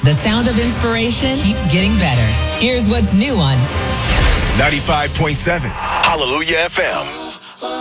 The sound of inspiration keeps getting better. Here's what's new on 95.7 Hallelujah FM.